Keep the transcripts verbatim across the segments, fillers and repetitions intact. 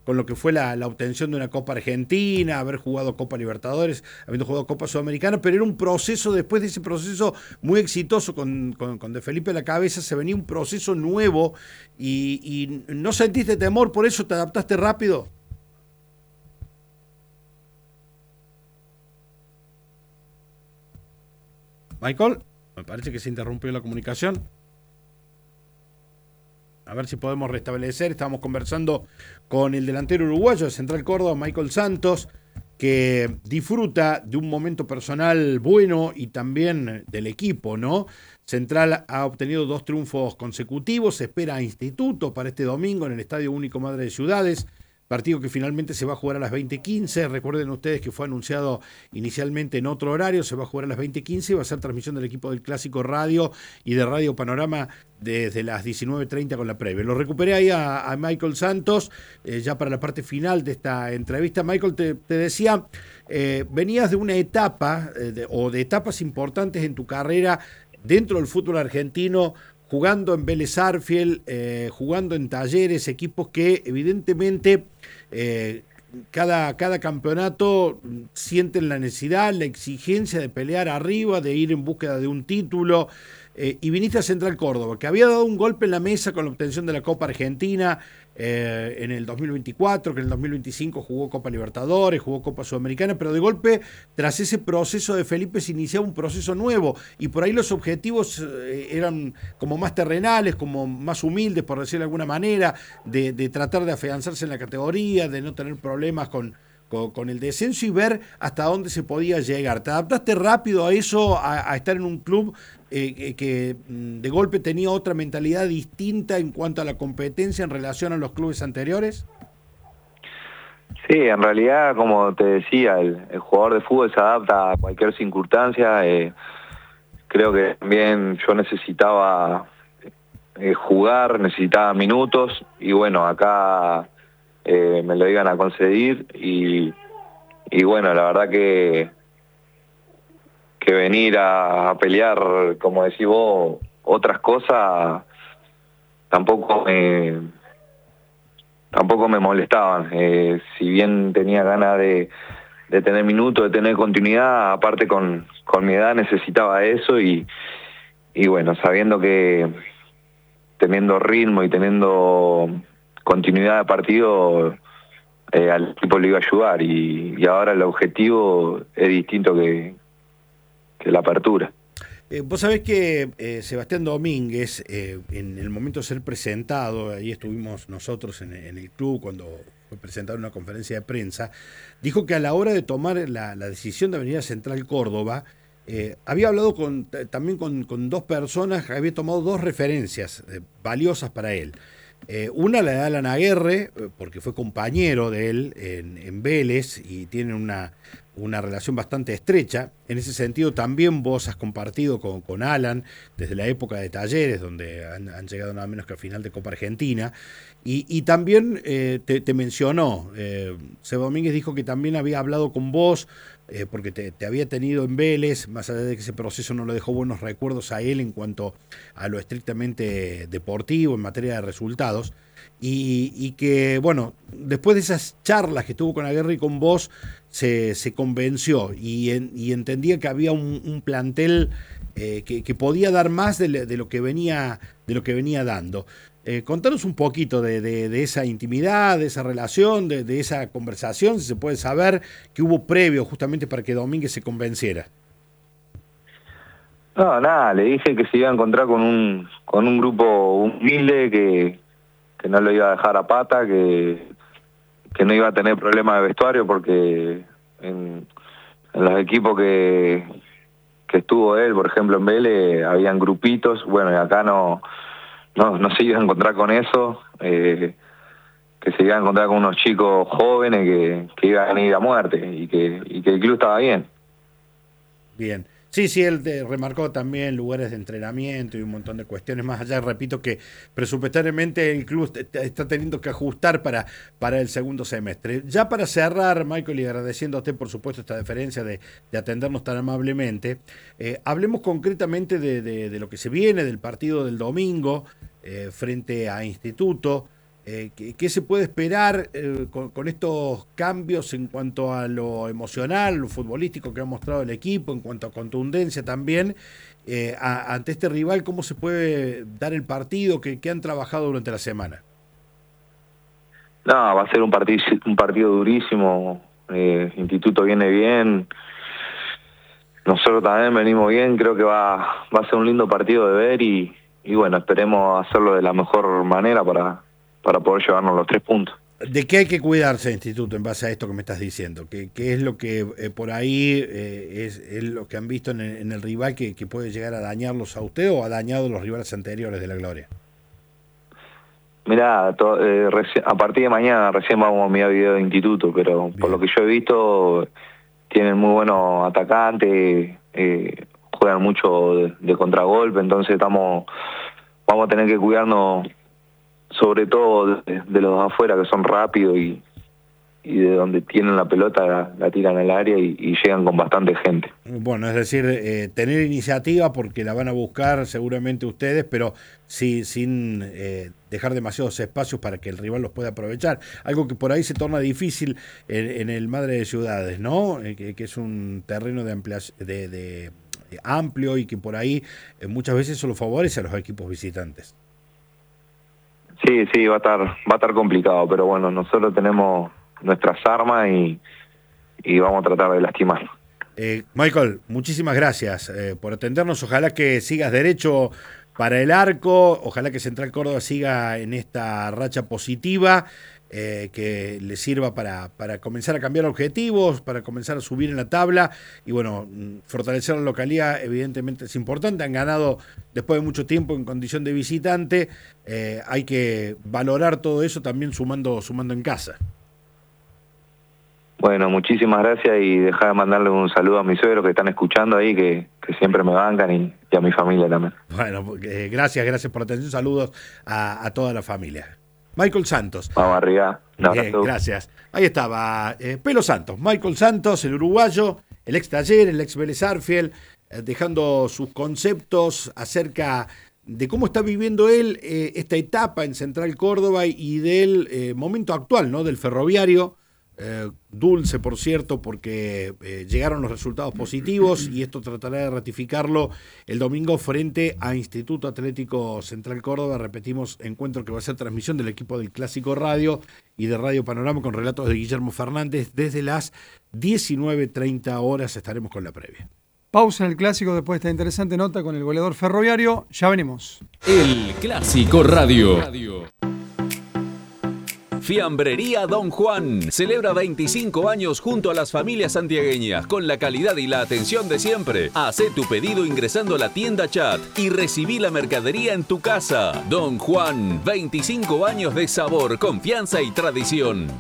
con lo que fue la, la obtención de una Copa Argentina, haber jugado Copa Libertadores, habiendo jugado Copa Sudamericana, pero era un proceso, después de ese proceso muy exitoso con, con, con De Felipe a la cabeza, se venía un proceso nuevo y, y ¿no sentiste temor? ¿Por eso te adaptaste rápido? Michael, me parece que se interrumpió la comunicación. A ver si podemos restablecer. Estábamos conversando con el delantero uruguayo de Central Córdoba, Michael Santos, que disfruta de un momento personal bueno y también del equipo, ¿no? Central ha obtenido dos triunfos consecutivos, se espera a Instituto para este domingo en el Estadio Único Madre de Ciudades, partido que finalmente se va a jugar a las veinte quince. Recuerden ustedes que fue anunciado inicialmente en otro horario, se va a jugar a las veinte quince y va a ser transmisión del equipo del Clásico Radio y de Radio Panorama desde las diecinueve treinta con la previa. Lo recuperé ahí a, a Michael Santos, eh, ya para la parte final de esta entrevista. Michael, te, te decía, eh, venías de una etapa eh, de, o de etapas importantes en tu carrera dentro del fútbol argentino, jugando en Vélez Sarsfield, eh, jugando en Talleres, equipos que evidentemente eh, cada, cada campeonato sienten la necesidad, la exigencia de pelear arriba, de ir en búsqueda de un título, eh, y viniste a Central Córdoba, que había dado un golpe en la mesa con la obtención de la Copa Argentina eh, en el dos mil veinticuatro, que en el dos mil veinticinco jugó Copa Libertadores, jugó Copa Sudamericana, pero de golpe, tras ese proceso de Felipe, se iniciaba un proceso nuevo, y por ahí los objetivos eh, eran como más terrenales, como más humildes, por decirlo de alguna manera, de, de tratar de afianzarse en la categoría, de no tener problemas con, con, con el descenso y ver hasta dónde se podía llegar. ¿Te adaptaste rápido a eso, a, a estar en un club eh, que de golpe tenía otra mentalidad distinta en cuanto a la competencia en relación a los clubes anteriores? Sí, en realidad, como te decía, el, el jugador de fútbol se adapta a cualquier circunstancia. Eh, creo que también yo necesitaba eh, jugar, necesitaba minutos, y bueno, acá eh, me lo iban a conceder, y, y bueno, la verdad que, que venir a, a pelear, como decís vos, otras cosas, tampoco me... tampoco me molestaban. Eh, si bien tenía ganas de, de tener minutos, de tener continuidad, aparte con, con mi edad necesitaba eso, y, y bueno, sabiendo que teniendo ritmo y teniendo continuidad de partido, eh, al equipo le iba a ayudar, y, y ahora el objetivo es distinto que, que la apertura. Eh, vos sabés que eh, Sebastián Domínguez, eh, en el momento de ser presentado, ahí estuvimos nosotros en, en el club cuando fue presentado en una conferencia de prensa, dijo que a la hora de tomar la, la decisión de venir a Central Córdoba, eh, había hablado con, también con, con dos personas, que había tomado dos referencias eh, valiosas para él. Eh, una la de Alan Aguerre, porque fue compañero de él en, en Vélez y tienen una, una relación bastante estrecha. En ese sentido también vos has compartido con, con Alan desde la época de Talleres, donde han, han llegado nada menos que al final de Copa Argentina. Y, y también eh, te, te mencionó, eh, Seba Domínguez dijo que también había hablado con vos, eh, porque te, te había tenido en Vélez, más allá de que ese proceso no le dejó buenos recuerdos a él en cuanto a lo estrictamente deportivo, en materia de resultados, y, y que, bueno, después de esas charlas que tuvo con Aguirre y con vos, se, se convenció y, en, y entendía que había un, un plantel eh, que, que podía dar más de, de, lo que venía, de lo que venía dando. Eh, contanos un poquito de, de, de esa intimidad, de esa relación, de, de esa conversación, si se puede saber, que hubo previo justamente para que Domínguez se convenciera. No, nada, le dije que se iba a encontrar con un con un grupo humilde, que, que no lo iba a dejar a pata, que, que no iba a tener problemas de vestuario, porque en, en los equipos que, que estuvo él, por ejemplo en Vélez, habían grupitos. Bueno, y acá no... No, no se iba a encontrar con eso, eh, que se iba a encontrar con unos chicos jóvenes que, que iban a ir a muerte, y que, y que el club estaba bien. Bien. Sí, sí, él te remarcó también lugares de entrenamiento y un montón de cuestiones más allá. Repito que presupuestariamente el club está teniendo que ajustar para, para el segundo semestre. Ya para cerrar, Michael, y agradeciendo a usted, por supuesto, esta deferencia de, de atendernos tan amablemente, eh, hablemos concretamente de, de, de lo que se viene, del partido del domingo eh, frente a Instituto. Eh, ¿qué, ¿Qué se puede esperar eh, con, con estos cambios en cuanto a lo emocional, lo futbolístico que ha mostrado el equipo, en cuanto a contundencia también, eh, a, ante este rival? ¿Cómo se puede dar el partido? ¿Qué, qué han trabajado durante la semana? No, va a ser un partido, un partido durísimo. Eh, Instituto viene bien. Nosotros también venimos bien. Creo que va, va a ser un lindo partido de ver y, y bueno, esperemos hacerlo de la mejor manera para... para poder llevarnos los tres puntos. ¿De qué hay que cuidarse, Instituto, en base a esto que me estás diciendo? ¿Qué, qué es lo que eh, por ahí eh, es, es lo que han visto en el, en el rival que, que puede llegar a dañarlos a usted o ha dañado los rivales anteriores de la Gloria? Mirá, to, eh, reci- a partir de mañana recién vamos a mirar video de Instituto, pero Bien. Por lo que yo he visto, tienen muy buenos atacantes, eh, juegan mucho de, de contragolpe, entonces estamos vamos a tener que cuidarnos sobre todo de, de los de afuera, que son rápidos y, y de donde tienen la pelota la, la tiran al área y, y llegan con bastante gente. Bueno, es decir, eh, tener iniciativa porque la van a buscar seguramente ustedes, pero sí, sin eh, dejar demasiados espacios para que el rival los pueda aprovechar. Algo que por ahí se torna difícil en, en el Madre de Ciudades, ¿no? Eh, que, que es un terreno de, ampliación, de, de, de amplio y que por ahí eh, muchas veces solo favorece a los equipos visitantes. Sí, sí, va a estar va a estar complicado, pero bueno, nosotros tenemos nuestras armas y, y vamos a tratar de lastimar. Eh, Michael, muchísimas gracias eh, por atendernos. Ojalá que sigas derecho para el arco, ojalá que Central Córdoba siga en esta racha positiva, eh, que le sirva para, para comenzar a cambiar objetivos, para comenzar a subir en la tabla y bueno, fortalecer la localidad evidentemente es importante. Han ganado después de mucho tiempo en condición de visitante, eh, hay que valorar todo eso también sumando, sumando en casa. Bueno, muchísimas gracias y deja de mandarle un saludo a mis suegros que están escuchando ahí, que, que siempre me bancan y, y a mi familia también. Bueno, eh, gracias, gracias por la atención, saludos a, a toda la familia. Michael Santos. Vamos arriba. No, Bien, gracias. Ahí estaba eh, Pelo Santos, Michael Santos, el uruguayo, el ex Taller, el ex Vélez Arfiel, eh, dejando sus conceptos acerca de cómo está viviendo él eh, esta etapa en Central Córdoba y del eh, momento actual, ¿no? Del Ferroviario. Eh, dulce, por cierto, porque eh, llegaron los resultados positivos y esto tratará de ratificarlo el domingo frente a Instituto Atlético Central Córdoba. Repetimos, encuentro que va a ser transmisión del equipo del Clásico Radio y de Radio Panorama con relatos de Guillermo Fernández. Desde las diecinueve treinta horas estaremos con la previa. Pausa en el Clásico después de esta interesante nota con el goleador Ferroviario. Ya venimos. El Clásico Radio. Fiambrería Don Juan celebra veinticinco años junto a las familias santiagueñas con la calidad y la atención de siempre. Hacé tu pedido ingresando a la tienda chat y recibí la mercadería en tu casa. Don Juan, veinticinco años de sabor, confianza y tradición.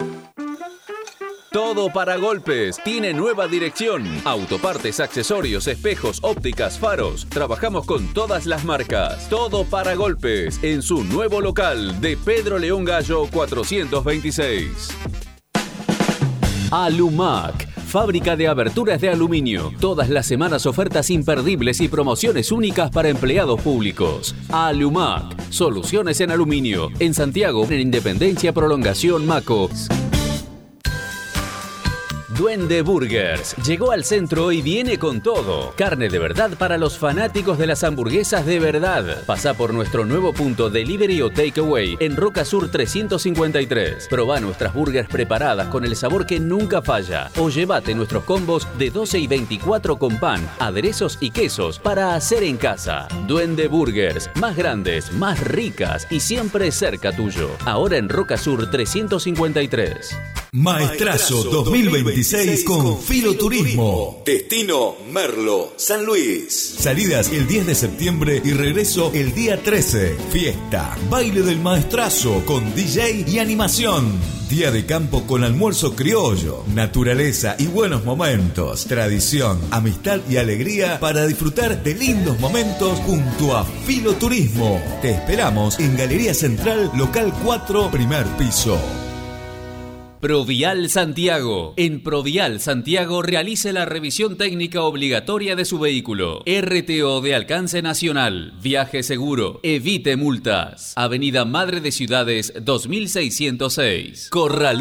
Todo para Golpes tiene nueva dirección. Autopartes, accesorios, espejos, ópticas, faros. Trabajamos con todas las marcas. Todo para Golpes en su nuevo local de Pedro León Gallo cuatrocientos veintiséis. Alumac, fábrica de aberturas de aluminio. Todas las semanas ofertas imperdibles y promociones únicas para empleados públicos. Alumac, soluciones en aluminio. En Santiago, en Independencia, Prolongación, Maco. Duende Burgers llegó al centro y viene con todo. Carne de verdad para los fanáticos de las hamburguesas de verdad. Pasá por nuestro nuevo punto delivery o takeaway en Roca Sur trescientos cincuenta y tres. Probá nuestras burgers preparadas con el sabor que nunca falla. O llévate nuestros combos de doce y veinticuatro con pan, aderezos y quesos para hacer en casa. Duende Burgers, más grandes, más ricas y siempre cerca tuyo. Ahora en Roca Sur trescientos cincuenta y tres. Maestrazo dos mil veintiséis con Filoturismo. Destino Merlo, San Luis. Salidas el diez de septiembre y regreso el día trece. Fiesta, baile del Maestrazo con D J y animación. Día de campo con almuerzo criollo, naturaleza y buenos momentos. Tradición, amistad y alegría para disfrutar de lindos momentos junto a Filoturismo. Te esperamos en Galería Central, local cuatro, primer piso. Provial Santiago. En Provial Santiago realice la revisión técnica obligatoria de su vehículo. R T O de alcance nacional. Viaje seguro. Evite multas. Avenida Madre de Ciudades dos mil seiscientos seis. Corral